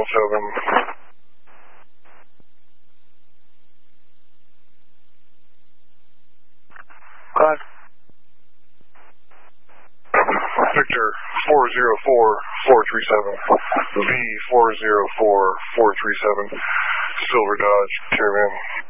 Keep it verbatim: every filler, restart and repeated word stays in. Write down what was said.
seven. Five. Victor four zero four four three seven. V four zero four four three seven. Silver Dodge, Caravan.